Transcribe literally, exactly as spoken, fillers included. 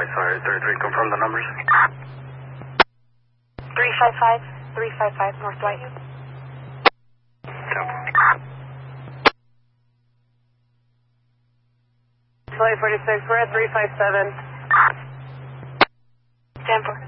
sorry, thirty-three, confirm the numbers. three five five, three five five, North White. Temple. Flight forty-six, we're at three five seven. Temple.